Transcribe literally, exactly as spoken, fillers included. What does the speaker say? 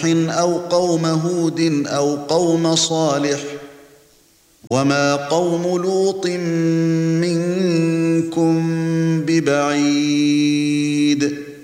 أو قوم هود أو قوم صالح وما قوم لوط منكم ببعيد